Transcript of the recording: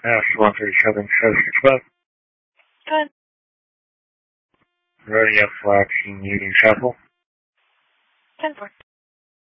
Ash 137 says 6 Good. Radio flaxing using shuffle. 10-4.